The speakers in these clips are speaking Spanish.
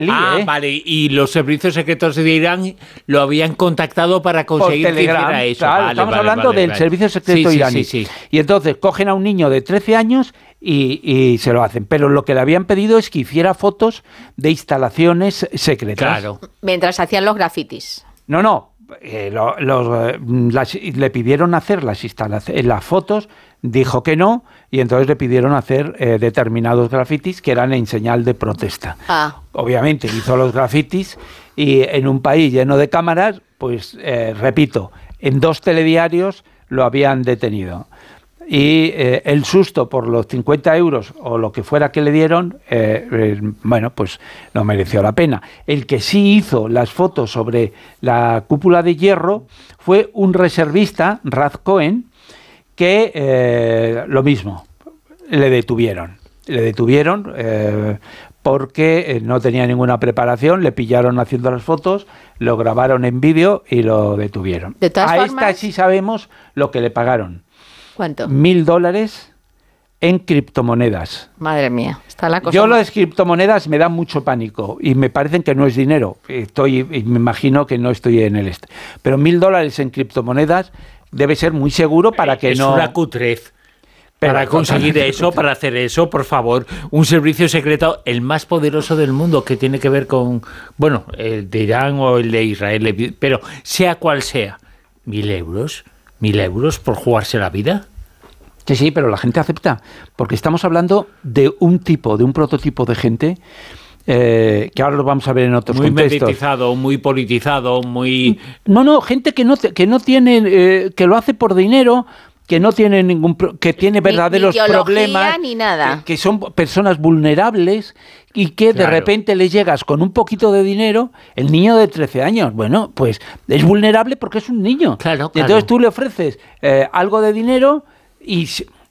Vale, y los servicios secretos de Irán lo habían contactado para conseguir que hiciera eso. Claro, estamos hablando del servicio secreto iraní. Sí. Y entonces cogen a un niño de 13 años y se lo hacen. Pero lo que le habían pedido es que hiciera fotos de instalaciones secretas. Claro. Mientras hacían los grafitis. No. Le pidieron hacer las fotos, dijo que no, y entonces le pidieron hacer determinados grafitis que eran en señal de protesta. Obviamente hizo los grafitis y en un país lleno de cámaras, pues repito, en 2 telediarios lo habían detenido. Y el susto por los 50 euros o lo que fuera que le dieron, bueno, pues no mereció la pena. El que sí hizo las fotos sobre la cúpula de hierro fue un reservista, Raz Cohen, que lo mismo, le detuvieron. Porque no tenía ninguna preparación, le pillaron haciendo las fotos, lo grabaron en vídeo y lo detuvieron. De todas formas, esta sí sabemos lo que le pagaron. ¿Cuánto? $1.000 en criptomonedas. Madre mía, está la cosa. Yo las criptomonedas me dan mucho pánico y me parecen que no es dinero. Me imagino que no estoy en el este. Pero $1.000 en criptomonedas debe ser muy seguro para que no... Es una cutrez. Para conseguir eso, para hacer eso, por favor, un servicio secreto, el más poderoso del mundo, que tiene que ver con, bueno, el de Irán o el de Israel, pero sea cual sea, ¿1.000 euros por jugarse la vida? Sí, pero la gente acepta, porque estamos hablando de un prototipo de gente que ahora lo vamos a ver en otros contextos. Muy mediatizado, muy politizado, muy... No, gente que no tiene, que lo hace por dinero, que no tiene que tiene verdaderos problemas, ni nada. Que son personas vulnerables y que de repente les llegas con un poquito de dinero. El niño de 13 años, bueno, pues es vulnerable porque es un niño. Claro. Entonces tú le ofreces algo de dinero y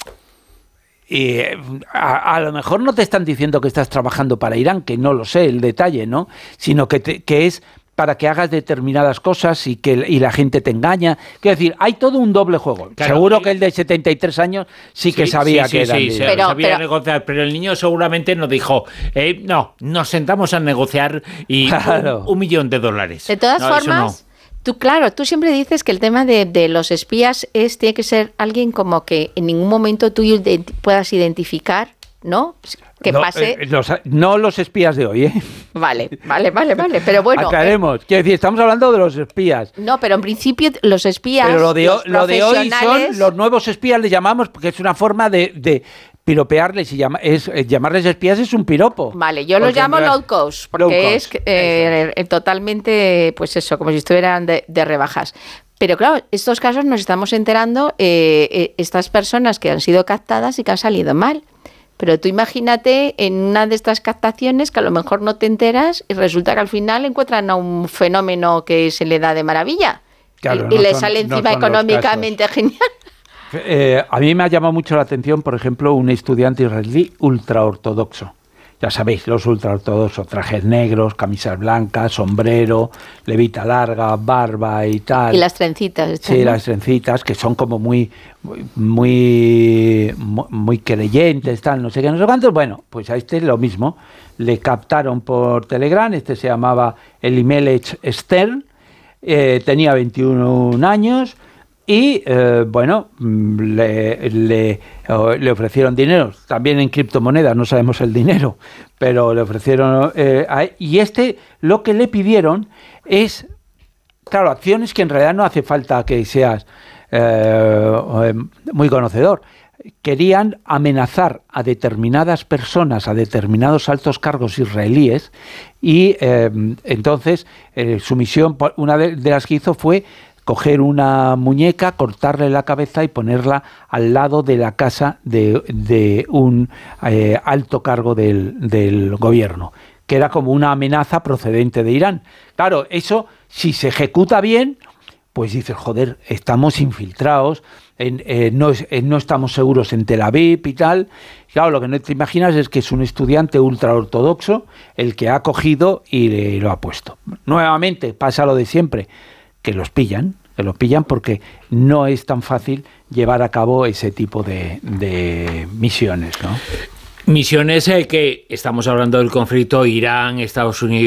a lo mejor no te están diciendo que estás trabajando para Irán, que no lo sé el detalle, ¿no? Sino que es para que hagas determinadas cosas y la gente te engaña. Quiero decir, hay todo un doble juego. Claro, seguro que el de 73 años sí que sabía que era sabía negociar, pero el niño seguramente nos dijo, no, nos sentamos a negociar y claro. $1 millón. De todas formas, tú siempre dices que el tema de los espías tiene que ser alguien como que en ningún momento tú puedas identificar, ¿no? Que pase... no los espías de hoy, ¿eh? Vale, pero bueno... Aclaremos, quiero decir, estamos hablando de los espías. No, pero en principio los espías... Pero lo de hoy son los nuevos espías, les llamamos, porque es una forma de piropearles y llamarles espías es un piropo. Vale, yo los llamo low cost, porque es totalmente, pues eso, como si estuvieran de rebajas. Pero claro, estos casos nos estamos enterando, estas personas que han sido captadas y que han salido mal. Pero tú imagínate en una de estas captaciones que a lo mejor no te enteras y resulta que al final encuentran a un fenómeno que se le da de maravilla. Claro, y le sale encima económicamente genial. A mí me ha llamado mucho la atención, por ejemplo, un estudiante israelí ultraortodoxo. Ya sabéis, los ultraortodoxos, trajes negros, camisas blancas, sombrero, levita larga, barba y tal. Y las trencitas. Sí, las trencitas, que son como muy creyentes, tal, no sé qué, no sé cuántos. Bueno, pues a este lo mismo. Le captaron por Telegram, se llamaba Elimelech Stern, tenía 21 años... Y, bueno, le ofrecieron dinero, también en criptomonedas, no sabemos el dinero, pero le ofrecieron... y lo que le pidieron es, claro, acciones que en realidad no hace falta que seas muy conocedor. Querían amenazar a determinadas personas, a determinados altos cargos israelíes, y entonces su misión, una de las que hizo fue coger una muñeca, cortarle la cabeza y ponerla al lado de la casa de un alto cargo del gobierno, que era como una amenaza procedente de Irán. Claro, eso, si se ejecuta bien, pues dices, joder, estamos infiltrados, no estamos seguros en Tel Aviv y tal. Claro, lo que no te imaginas es que es un estudiante ultraortodoxo el que ha cogido y lo ha puesto. Nuevamente pasa lo de siempre, que los pillan porque no es tan fácil llevar a cabo ese tipo de misiones, ¿no? Misiones que estamos hablando del conflicto Irán, Estados Unidos.